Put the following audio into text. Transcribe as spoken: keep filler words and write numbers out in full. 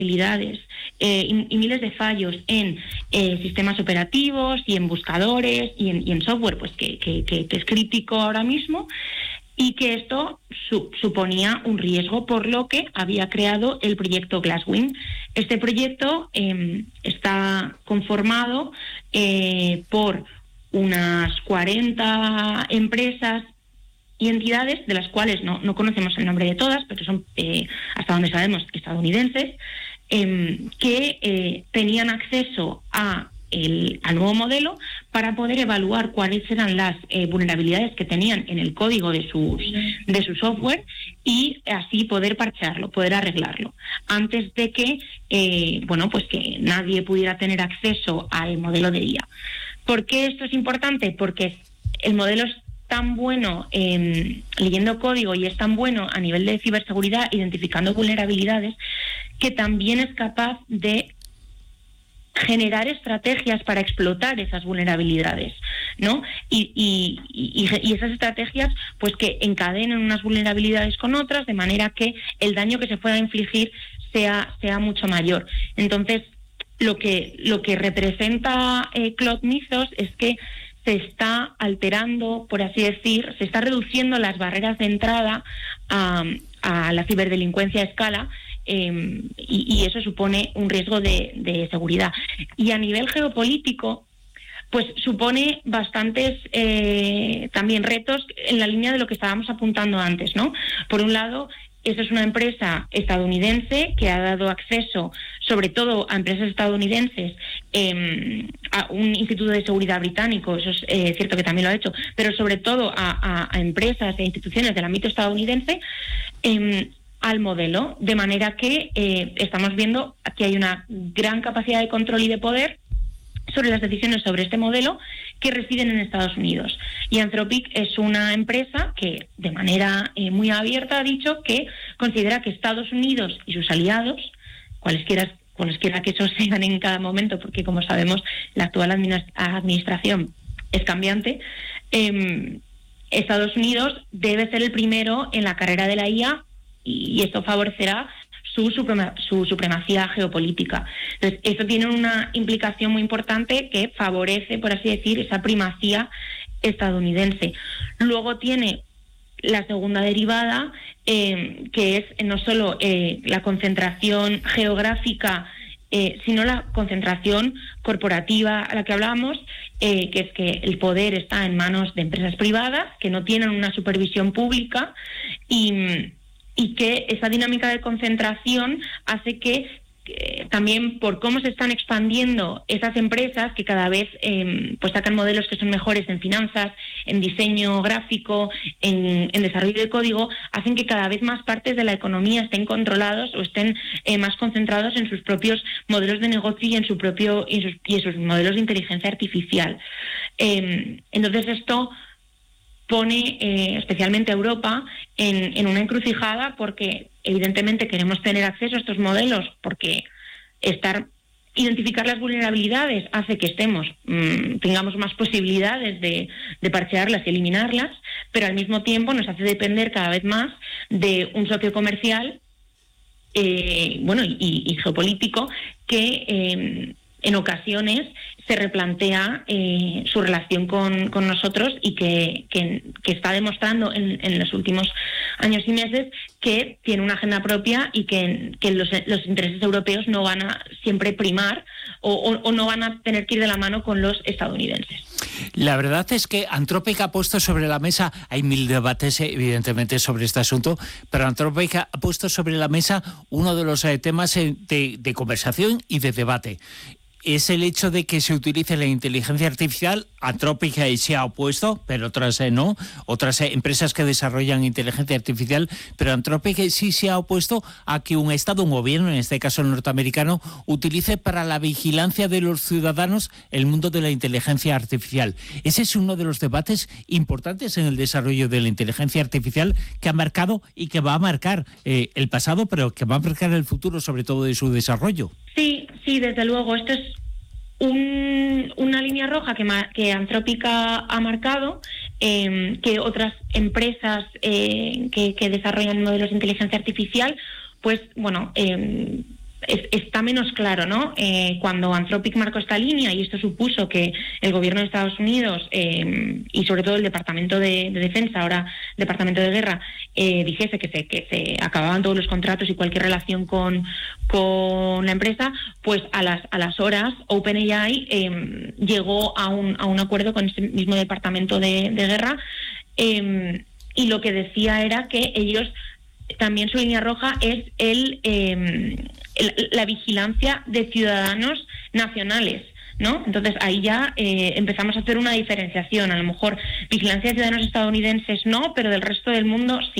vulnerabilidades eh, y, y miles de fallos en eh, sistemas operativos y en buscadores y en, y en software, pues que, que, que, que es crítico ahora mismo, y que esto su, suponía un riesgo, por lo que había creado el proyecto Glasswing. Este proyecto eh, está conformado eh, por unas cuarenta empresas y entidades, de las cuales no, no conocemos el nombre de todas, pero son, eh, hasta donde sabemos, estadounidenses, eh, que eh, tenían acceso a El, al nuevo modelo para poder evaluar cuáles eran las eh, vulnerabilidades que tenían en el código de sus de su software y así poder parchearlo, poder arreglarlo antes de que eh, bueno pues que nadie pudiera tener acceso al modelo de I A. ¿Por qué esto es importante? Porque el modelo es tan bueno eh, leyendo código y es tan bueno a nivel de ciberseguridad, identificando vulnerabilidades, que también es capaz de generar estrategias para explotar esas vulnerabilidades, ¿no? Y, y, y, y esas estrategias, pues que encadenen unas vulnerabilidades con otras, de manera que el daño que se pueda infligir sea, sea mucho mayor. Entonces, lo que, lo que representa eh, Cloud Mythos es que se está alterando, por así decir, se está reduciendo las barreras de entrada a, a la ciberdelincuencia a escala, Eh, y, y eso supone un riesgo de, de seguridad. Y a nivel geopolítico, pues supone bastantes eh, también retos en la línea de lo que estábamos apuntando antes, ¿no? Por un lado, esa es una empresa estadounidense que ha dado acceso, sobre todo a empresas estadounidenses, eh, a un instituto de seguridad británico, eso es eh, cierto que también lo ha hecho, pero sobre todo a, a, a empresas e instituciones del ámbito estadounidense, eh, al modelo, de manera que eh, estamos viendo que hay una gran capacidad de control y de poder sobre las decisiones sobre este modelo que residen en Estados Unidos. Y Anthropic es una empresa que de manera eh, muy abierta ha dicho que considera que Estados Unidos y sus aliados, cualesquiera, cualesquiera que esos sean en cada momento, porque como sabemos la actual administración es cambiante, eh, Estados Unidos debe ser el primero en la carrera de la I A, y esto favorecerá su, suprema, su supremacía geopolítica. Entonces, esto tiene una implicación muy importante que favorece, por así decir, esa primacía estadounidense. Luego tiene la segunda derivada, eh, que es no solo eh, la concentración geográfica, eh, sino la concentración corporativa a la que hablamos, eh, que es que el poder está en manos de empresas privadas que no tienen una supervisión pública, y y que esa dinámica de concentración hace que, que también por cómo se están expandiendo esas empresas que cada vez eh, pues sacan modelos que son mejores en finanzas, en diseño gráfico, en, en desarrollo de código, hacen que cada vez más partes de la economía estén controlados o estén eh, más concentrados en sus propios modelos de negocio y en su propio y en sus, y en sus modelos de inteligencia artificial. Eh, entonces esto pone eh, especialmente a Europa en, en una encrucijada, porque evidentemente queremos tener acceso a estos modelos, porque estar identificar las vulnerabilidades hace que estemos mmm, tengamos más posibilidades de, de parchearlas y eliminarlas, pero al mismo tiempo nos hace depender cada vez más de un socio comercial eh, bueno y, y geopolítico que eh, en ocasiones se replantea eh, su relación con, con nosotros y que, que, que está demostrando en, en los últimos años y meses que tiene una agenda propia y que, que los, los intereses europeos no van a siempre primar o, o, o no van a tener que ir de la mano con los estadounidenses. La verdad es que Anthropic ha puesto sobre la mesa, hay mil debates evidentemente sobre este asunto, pero Anthropic ha puesto sobre la mesa uno de los eh, temas eh, de, de conversación y de debate. Es el hecho de que se utilice la inteligencia artificial. Anthropic se ha opuesto, pero otras eh, no. Otras eh, empresas que desarrollan inteligencia artificial, pero Anthropic sí se ha opuesto a que un Estado, un gobierno, en este caso el norteamericano, utilice para la vigilancia de los ciudadanos el mundo de la inteligencia artificial. Ese es uno de los debates importantes en el desarrollo de la inteligencia artificial que ha marcado y que va a marcar eh, el pasado, pero que va a marcar el futuro, sobre todo de su desarrollo. Sí, sí, desde luego. Esto es un, una línea roja que, que Anthropic ha, ha marcado, eh, que otras empresas eh, que, que desarrollan modelos de inteligencia artificial, pues, bueno, eh, es, está menos claro, ¿no? Eh, cuando Anthropic marcó esta línea, y esto supuso que el gobierno de Estados Unidos eh, y sobre todo el Departamento de, de Defensa, ahora Departamento de Guerra, eh, dijese que se, que se acababan todos los contratos y cualquier relación con, con la empresa, pues a las, a las horas OpenAI eh, llegó a un, a un acuerdo con ese mismo Departamento de, de Guerra, eh, y lo que decía era que ellos, también su línea roja es el, eh, el la vigilancia de ciudadanos nacionales, ¿no? Entonces ahí ya eh, empezamos a hacer una diferenciación. A lo mejor vigilancia de ciudadanos estadounidenses no, pero del resto del mundo sí.